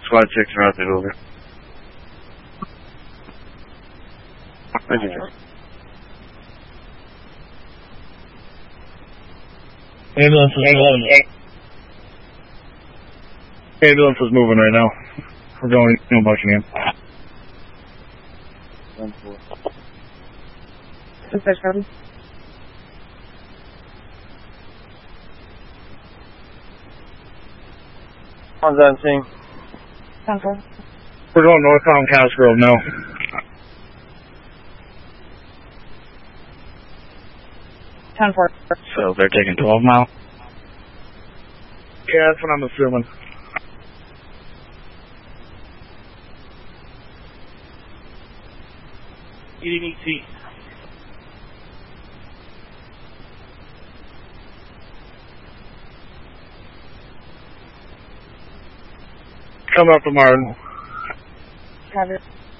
Squad 6 routed over. Thank you, sir. Ambulance is moving. Ambulance is moving right now. We're going in Buckingham. 1-4. Dispatch copy. One's on scene. 10-4. We're going northbound Cosgrove now. So they're taking 12 mile? Yeah, that's what I'm assuming. EDT. Coming up to Martin. Copy.